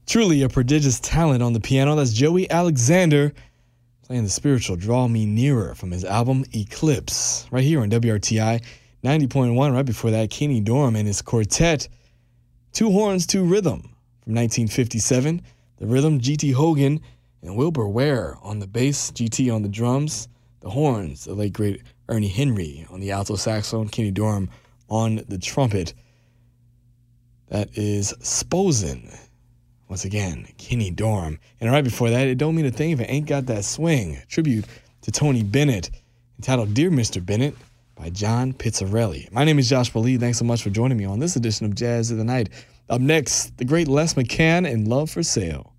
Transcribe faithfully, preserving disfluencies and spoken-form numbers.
Truly a prodigious talent on the piano. That's Joey Alexander playing the spiritual Draw Me Nearer from his album Eclipse, right here on W R T I ninety point one. Right before that, Kenny Dorham and his quartet, Two Horns, Two Rhythm from nineteen fifty-seven. The rhythm, G T Hogan and Wilbur Ware on the bass, G T on the drums. The horns, the late great Ernie Henry on the alto saxophone, Kenny Dorham on the trumpet. That is Sposen. Once again, Kenny Dorham. And right before that, It Don't Mean a Thing If It Ain't Got That Swing, a tribute to Tony Bennett, entitled Dear Mister Bennett by John Pizzarelli. My name is Joshua Lee. Thanks so much for joining me on this edition of Jazz of the Night. Up next, the great Les McCann and Love for Sale.